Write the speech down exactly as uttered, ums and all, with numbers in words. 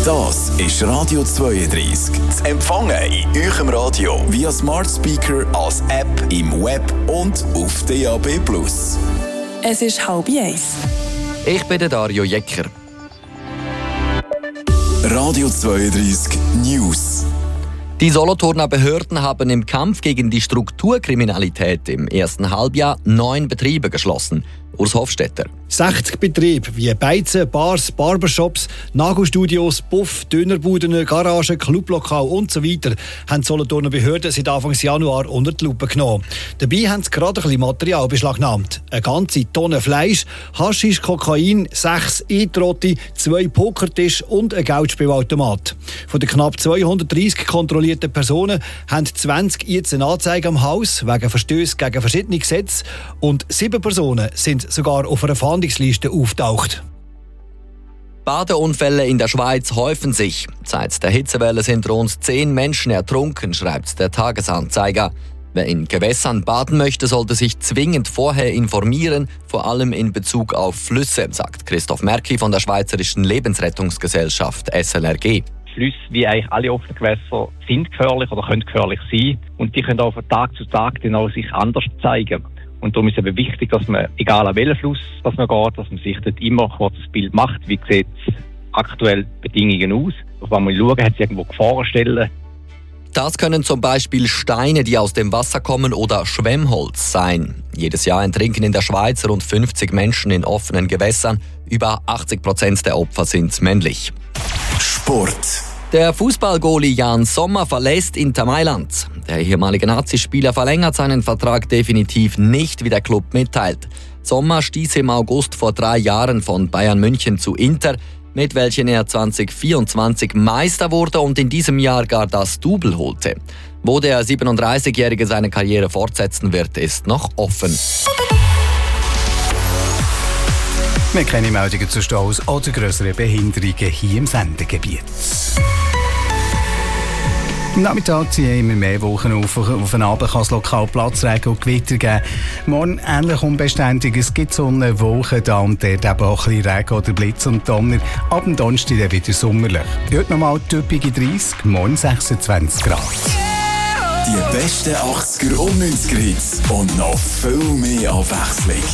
Das ist Radio zweiunddreißig. Zu empfangen in eurem Radio via Smart Speaker, als App, im Web und auf D A B plus. Es ist halb eins. Ich bin der Dario Jecker. Radio zweiunddreißig News. Die Solothurner Behörden haben im Kampf gegen die Strukturkriminalität im ersten Halbjahr neun Betriebe geschlossen. Urs Hofstetter. sechzig Betriebe wie Beizen, Bars, Barbershops, Nagelstudios, Puff, Dönerbuden, Garagen, Clublokal und so weiter haben die Solothurner Behörden seit Anfang Januar unter die Lupe genommen. Dabei haben sie gerade ein bisschen Material beschlagnahmt. Eine ganze Tonne Fleisch, Haschisch, Kokain, sechs E-Trotti, zwei Pokertische und ein Geldspielautomat. Von den knapp zweihundertdreissig kontrollierten Personen haben zwanzig jetzt eine Anzeige am Haus wegen Verstößen gegen verschiedene Gesetze und sieben Personen sind sogar auf einer Fahndungsliste auftaucht. Badeunfälle in der Schweiz häufen sich. Seit der Hitzewelle sind rund zehn Menschen ertrunken, schreibt der Tagesanzeiger. Wer in Gewässern baden möchte, sollte sich zwingend vorher informieren, vor allem in Bezug auf Flüsse, sagt Christoph Merki von der Schweizerischen Lebensrettungsgesellschaft S L R G. Flüsse, wie eigentlich alle offenen Gewässer, sind gefährlich oder können gefährlich sein. Und die können auch von Tag zu Tag dann auch sich anders zeigen. Und darum ist es eben wichtig, dass man, egal an welchen Fluss dass man geht, dass man sich dort immer ein kurzes Bild macht, wie sieht es aktuell Bedingungen aus. Auf einmal schauen, hat es irgendwo Gefahrenstellen. Das können zum Beispiel Steine, die aus dem Wasser kommen, oder Schwemmholz sein. Jedes Jahr ertrinken in der Schweiz rund fünfzig Menschen in offenen Gewässern. Über achtzig Prozent der Opfer sind männlich. Sport. Der Fußballgoalie Jan Sommer verlässt Inter Mailand. Der ehemalige Nazispieler verlängert seinen Vertrag definitiv nicht, wie der Club mitteilt. Sommer stieß im August vor drei Jahren von Bayern München zu Inter, mit welchen er zwanzig vierundzwanzig Meister wurde und in diesem Jahr gar das Double holte. Wo der siebenunddreißigjährige seine Karriere fortsetzen wird, ist noch offen. Wir kennen Meldungen zu Staus oder grösseren Behinderungen hier im Sendegebiet. Am Nachmittag ziehen immer mehr Wolken auf. Auf den Abend kann es lokal Platzregen und Gewitter geben. Morgen ähnlich unbeständig. Es gibt Sonne, Wolken da und dort eben auch ein bisschen Regen oder Blitz und Donner. Ab dem Donnerstag dann wieder sommerlich. Heute nochmal typische dreißig, morgen sechsundzwanzig Grad. Die besten achtziger und neunziger Hits und noch viel mehr Abwechslung.